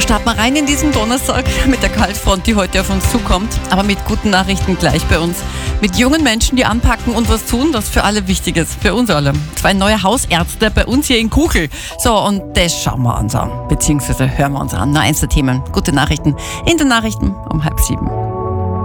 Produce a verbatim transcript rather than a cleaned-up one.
Starten wir rein in diesen Donnerstag mit der Kaltfront, die heute auf uns zukommt, aber mit guten Nachrichten gleich bei uns. Mit jungen Menschen, die anpacken und was tun, das für alle wichtig ist, für uns alle. Zwei neue Hausärzte bei uns hier in Kuchel. So, und das schauen wir uns an, beziehungsweise hören wir uns an. Nur eins der Themen, gute Nachrichten in den Nachrichten um halb sieben.